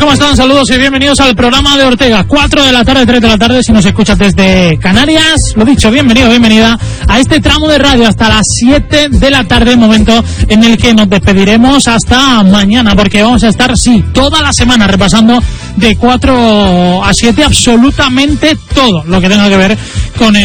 ¿Cómo están? Saludos y bienvenidos al programa de Ortega. 4 de la tarde, 3 de la tarde, si nos escuchas desde Canarias. Lo dicho, bienvenido, bienvenida a este tramo de radio hasta las 7 de la tarde, momento en el que nos despediremos hasta mañana, porque vamos a estar, sí, toda la semana repasando de 4 a 7 absolutamente todo lo que tenga que ver con el